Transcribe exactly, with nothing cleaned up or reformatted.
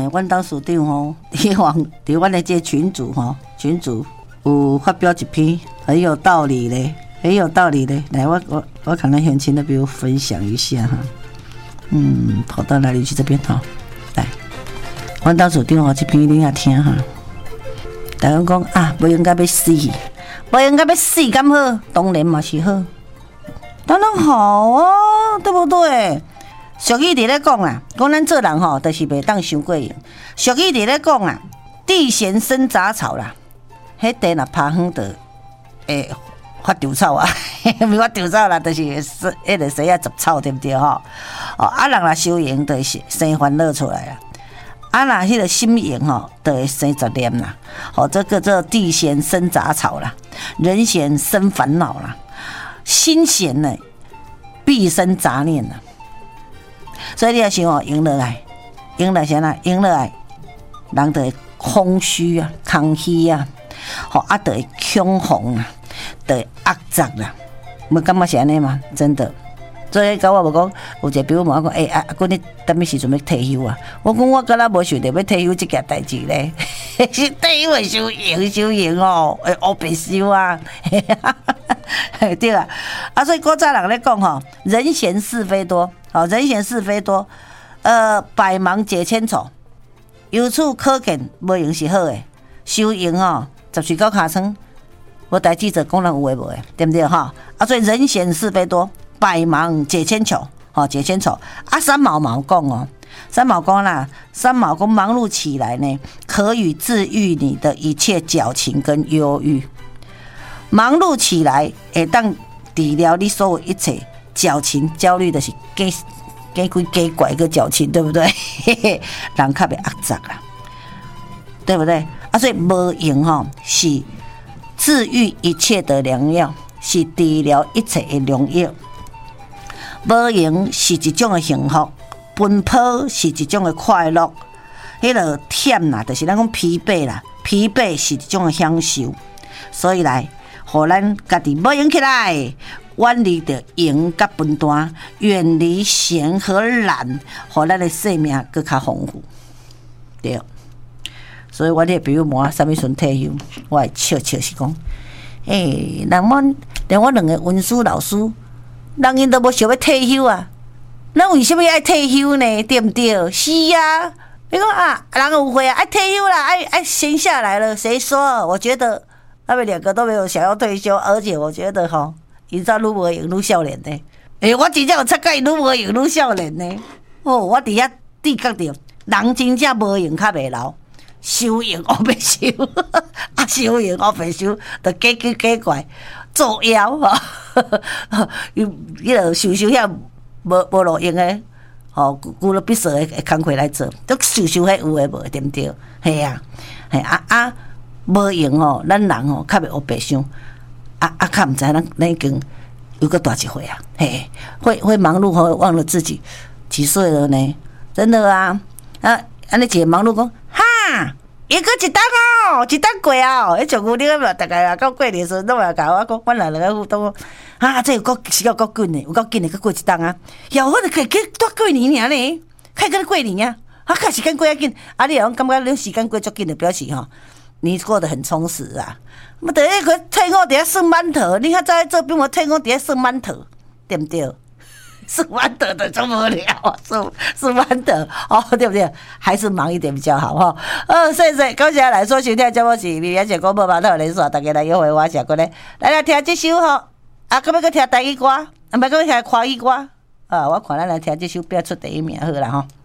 阮董事长吼，希望伫阮的这群组吼，群组有发表一篇很有道理的，很有道理的。来，我我我可能很轻的，比如分享一下哈。嗯，跑到哪里去？这边哈。来，阮董事长吼，这篇你也听哈。大家讲啊，不应该要死，不应该要死，敢好？当然嘛是好，当然好啊，对不对？俗语伫咧讲啊，讲咱做人吼，就是袂当伤过用。俗语伫咧讲啊，地闲生杂草啦，迄地若拍远就会发臭草啊，咪发臭草啦，就是迄个生啊杂草，对不对吼？哦，啊人若修行，就是生烦恼出来啦。啊，若迄个心闲吼，就会生杂念啦。好、哦，这个叫地闲生杂草啦，人闲生烦恼啦，心闲呢必生杂念啦。所以你要想哦，赢落来，赢来啥啦？赢落来，人就会空虚啊、空虚啊，吼啊，就会恐慌啊，就会压榨啦。冇感觉是安尼嘛？真的。所以甲我无讲，有一个朋友问我讲，诶、欸、啊，阿你等咩时阵要退休啊？我讲我敢若无想着要退休这件代志咧，是退休会收营收营哦，会黑白收啊，对啊。啊，所以古早人咧讲吼，人闲是非多，哦，人闲是非多，呃，百忙解千愁，由此可见，无用是好诶，收营哦，十岁到尻川，无代志做，讲人有诶无诶，对不对哈？啊，所以人闲是非多。百忙解千愁，哦，解千愁啊！三毛毛讲哦，三毛讲啦，三毛讲忙碌起来呢，可以治愈你的一切矫情跟忧郁。忙碌起来，会当治疗你所有一切矫情、焦虑的是假假鬼假怪个矫情，对不对？人较袂压榨啦，对不对？啊，所以无用吼，是治愈一切的良药，是治疗一切的良药。无用是一种的幸福，奔波是一种的快乐，迄个忝啦，就是咱讲疲惫啦，疲惫是一种的享受。所以来，互咱家己无用起来，远离着闲甲分担，远离闲和懒，互咱的生命更较丰富。对，所以我咧比如问啥物时阵退休，我会笑笑是讲，诶、欸，人阮连我两个文书老师。人因都无想要退休啊，咱为什么爱退休呢？对不对？是啊，你讲啊，人有会啊，爱退休啦，爱爱闲下来了。谁说？我觉得他们两个都没有想要退休，而且我觉得哈，因在愈无用愈少年呢。诶、欸，我真正有察觉因愈无用愈少年呢。哦，我伫遐知觉着，人真正无用较袂老，收用黑白收，啊收用黑白收，就假奇假怪。作妖吼，伊迄个收收遐无无路用诶，吼，顾了必须诶工课来做，都收收迄有诶无，对不对？系啊，系啊啊，无用吼，咱人吼较袂黑白想，啊啊，较毋知咱咱已经有个大一岁啊，嘿，会会忙碌吼，忘了自己几岁了呢？真的啊，啊，安尼一个忙碌讲，哈。伊搁一档哦，一档过啊！迄上牛你个大概啊，到过年时，拢来甲我讲，阮两个互动啊，这有够时间够紧呢，有够紧呢，搁过一档啊！哟，我就可以去多过年尔呢，可以跟过年啊！啊，看时间过啊紧，啊，你讲感觉你时间过足紧的，表示吼，你过得很充实啊！我等下个退伍伫遐算馒头，你较早做兵，我退伍伫遐算馒头，对不对？是玩的的这么无聊啊，是是玩的哦，对不对？还是忙一点比较好哈。呃，谢谢，感谢来所收听节目是李元姐广播码头连续，大家来约会我下过来，来来听这首吼，啊，可要搁听台语歌，啊，不搁听华语歌，啊，我看咱来听这首，不要出第一名好啦吼。